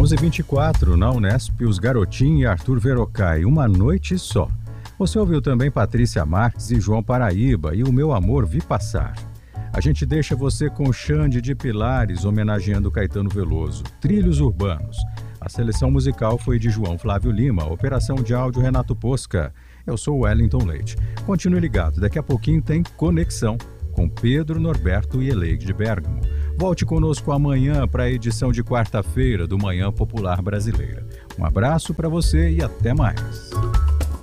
11h24, na Unesp, os Garotinho e Arthur Verocai, Uma Noite Só. Você ouviu também Patrícia Marques e João Paraíba e O Meu Amor Vi Passar. A gente deixa você com Xande de Pilares, homenageando Caetano Veloso. Trilhos Urbanos. A seleção musical foi de João Flávio Lima, operação de áudio Renato Posca. Eu sou o Wellington Leite. Continue ligado, daqui a pouquinho tem Conexão com Pedro Norberto e Eleide de Bergamo. Volte conosco amanhã para a edição de quarta-feira do Manhã Popular Brasileira. Um abraço para você e até mais.